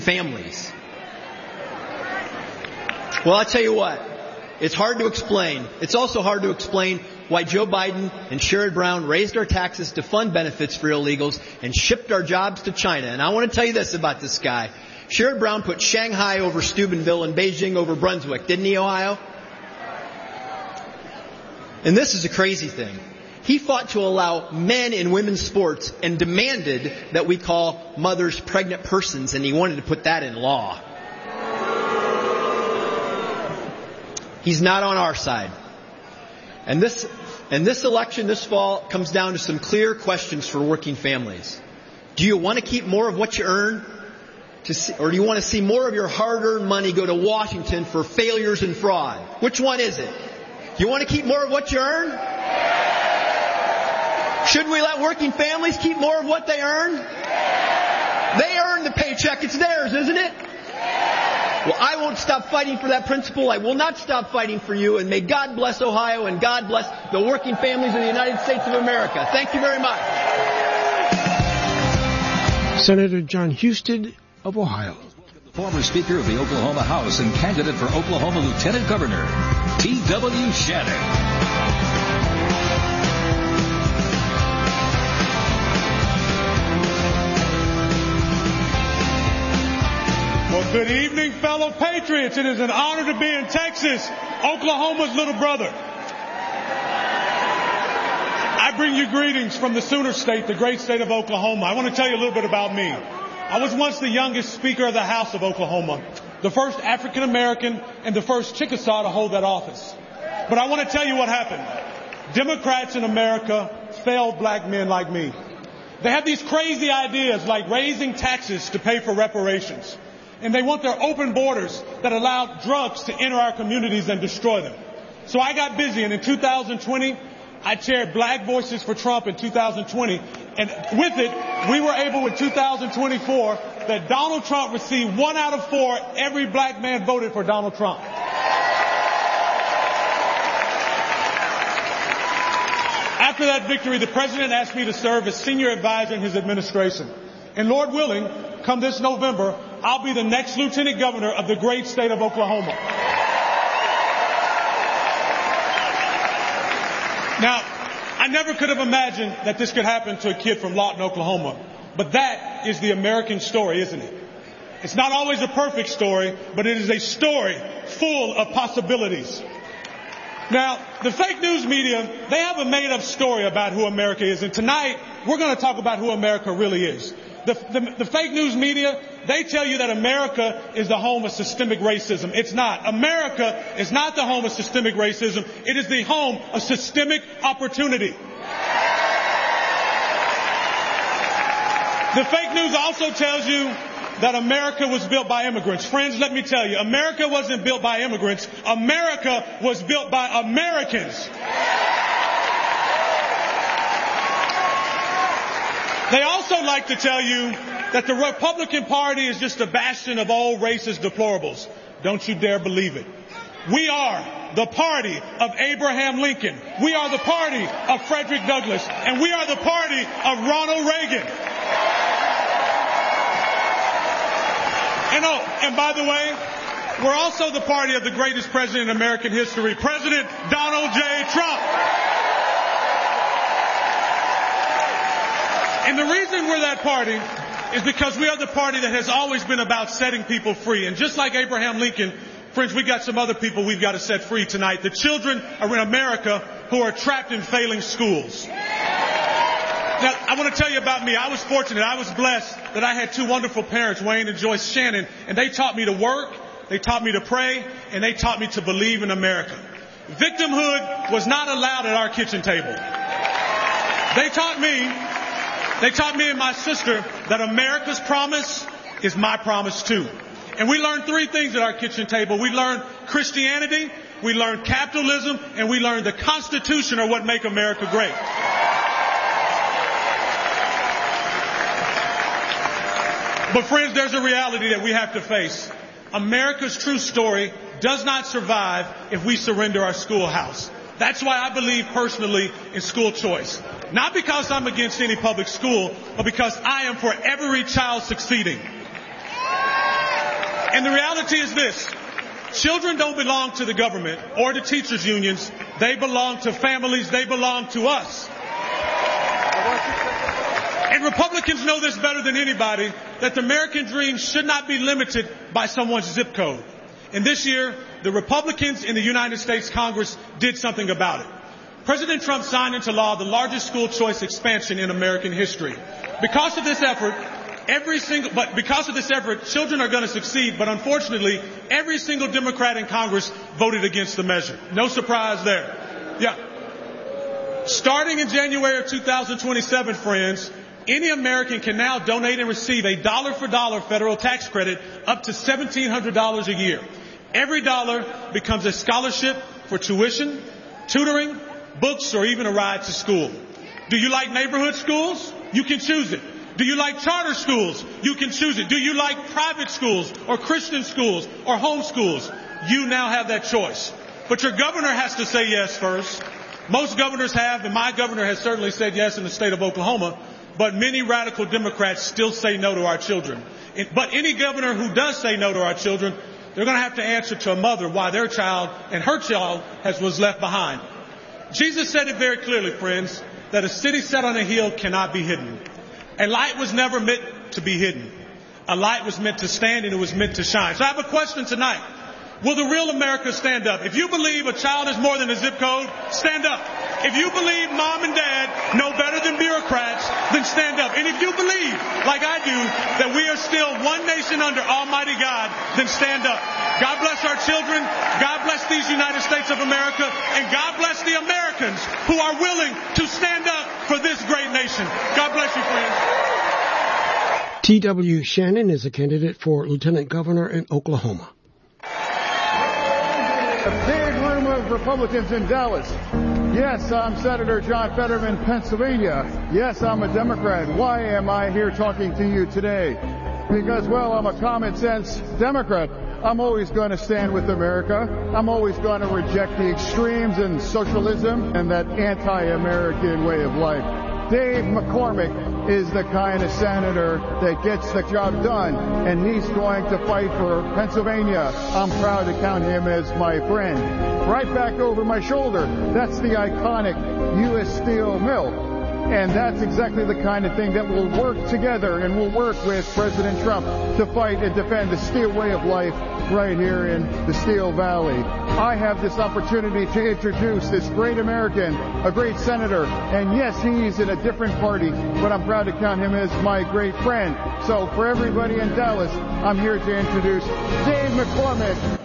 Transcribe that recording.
families. Well, I'll tell you what. It's hard to explain. It's also hard to explain why Joe Biden and Sherrod Brown raised our taxes to fund benefits for illegals and shipped our jobs to China. And I want to tell you this about this guy. Sherrod Brown put Shanghai over Steubenville and Beijing over Brunswick. Didn't he, Ohio? And this is a crazy thing. He fought to allow men in women's sports and demanded that we call mothers pregnant persons, and he wanted to put that in law. He's not on our side. And this election this fall comes down to some clear questions for working families. Do you want to keep more of what you earn? Or do you want to see more of your hard-earned money go to Washington for failures and fraud? Which one is it? You want to keep more of what you earn? Should we let working families keep more of what they earn? They earn the paycheck. It's theirs, isn't it? Well, I won't stop fighting for that principle. I will not stop fighting for you. And may God bless Ohio and God bless the working families of the United States of America. Thank you very much. Senator John Husted of Ohio. Former Speaker of the Oklahoma House and candidate for Oklahoma Lieutenant Governor, T.W. Shannon. Well, good evening, fellow patriots. It is an honor to be in Texas, Oklahoma's little brother. I bring you greetings from the Sooner State, the great state of Oklahoma. I want to tell you a little bit about me. I was once the youngest Speaker of the House of Oklahoma, the first African American and the first Chickasaw to hold that office. But I want to tell you what happened. Democrats in America failed black men like me. They have these crazy ideas like raising taxes to pay for reparations. And they want their open borders that allow drugs to enter our communities and destroy them. So I got busy, and in 2020, I chaired Black Voices for Trump in 2020. And with it, we were able in 2024 that Donald Trump received 1 out of 4. Every black man voted for Donald Trump. After that victory, the president asked me to serve as senior advisor in his administration. And Lord willing, come this November, I'll be the next lieutenant governor of the great state of Oklahoma. Now, I never could have imagined that this could happen to a kid from Lawton, Oklahoma. But that is the American story, isn't it? It's not always a perfect story, but it is a story full of possibilities. Now, the fake news media, they have a made-up story about who America is. And tonight, we're going to talk about who America really is. The fake news media, they tell you that America is the home of systemic racism. It's not. America is not the home of systemic racism. It is the home of systemic opportunity. The fake news also tells you that America was built by immigrants. Friends, let me tell you, America wasn't built by immigrants. America was built by Americans. They also like to tell you that the Republican Party is just a bastion of old racist deplorables. Don't you dare believe it. We are the party of Abraham Lincoln. We are the party of Frederick Douglass. And we are the party of Ronald Reagan. And by the way, we're also the party of the greatest president in American history, President Donald J. Trump. And the reason we're that party is because we are the party that has always been about setting people free. And just like Abraham Lincoln, friends, we got some other people we've got to set free tonight. The children are in America who are trapped in failing schools. Now, I want to tell you about me. I was fortunate. I was blessed that I had two wonderful parents, Wayne and Joyce Shannon, and they taught me to work, they taught me to pray, and they taught me to believe in America. Victimhood was not allowed at our kitchen table. They taught me and my sister that America's promise is my promise too. And we learned three things at our kitchen table. We learned Christianity, we learned capitalism, and we learned the Constitution are what make America great. But friends, there's a reality that we have to face. America's true story does not survive if we surrender our schoolhouse. That's why I believe personally in school choice. Not because I'm against any public school, but because I am for every child succeeding. And the reality is this. Children don't belong to the government or to teachers' unions. They belong to families. They belong to us. And Republicans know this better than anybody, that the American dream should not be limited by someone's zip code. And this year, the Republicans in the United States Congress did something about it. President Trump signed into law the largest school choice expansion in American history. Because of this effort, children are going to succeed, but unfortunately, every single Democrat in Congress voted against the measure. No surprise there. Yeah. Starting in January of 2027, friends, any American can now donate and receive a dollar-for-dollar federal tax credit up to $1,700 a year. Every dollar becomes a scholarship for tuition, tutoring, books, or even a ride to school. Do you like neighborhood schools? You can choose it. Do you like charter schools? You can choose it. Do you like private schools or Christian schools or home schools? You now have that choice. But your governor has to say yes first. Most governors have, and my governor has certainly said yes in the state of Oklahoma, but many radical Democrats still say no to our children. But any governor who does say no to our children, they're going to have to answer to a mother why their child and her child was left behind. Jesus said it very clearly, friends, that a city set on a hill cannot be hidden. A light was never meant to be hidden. A light was meant to stand, and it was meant to shine. So I have a question tonight. Will the real America stand up? If you believe a child is more than a zip code, stand up. If you believe mom and dad know better than bureaucrats, then stand up. And if you believe, like I do, that we are still one nation under Almighty God, then stand up. God bless our children. God bless these United States of America. And God bless the Americans who are willing to stand up for this great nation. God bless you, friends. T.W. Shannon is a candidate for Lieutenant Governor in Oklahoma. A big room of Republicans in Dallas. Yes, I'm Senator John Fetterman, Pennsylvania. Yes, I'm a Democrat. Why am I here talking to you today? Because, well, I'm a common sense Democrat. I'm always going to stand with America. I'm always going to reject the extremes and socialism and that anti-American way of life. Dave McCormick is the kind of senator that gets the job done, and he's going to fight for Pennsylvania. I'm proud to count him as my friend. Right back over my shoulder, that's the iconic U.S. Steel Mill. And that's exactly the kind of thing that will work together, and will work with President Trump to fight and defend the steel way of life right here in the Steel Valley. I have this opportunity to introduce this great American, a great senator, and yes, he's in a different party, but I'm proud to count him as my great friend. So for everybody in Dallas, I'm here to introduce Dave McCormick.